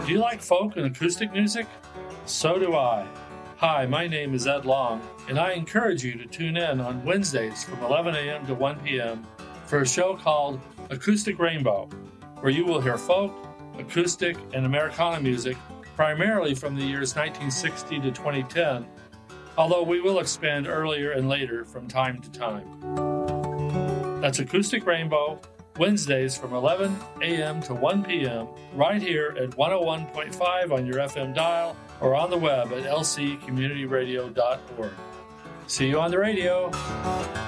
Do you like folk and acoustic music? So do I. Hi, my name is Ed Long, and I encourage you to tune in on Wednesdays from 11 a.m. to 1 p.m. for a show called Acoustic Rainbow, where you will hear folk, acoustic, and Americana music, primarily from the years 1960 to 2010, although we will expand earlier and later from time to time. That's Acoustic Rainbow, Wednesdays from 11 a.m. to 1 p.m. right here at 101.5 on your FM dial or on the web at lccommunityradio.org. See you on the radio.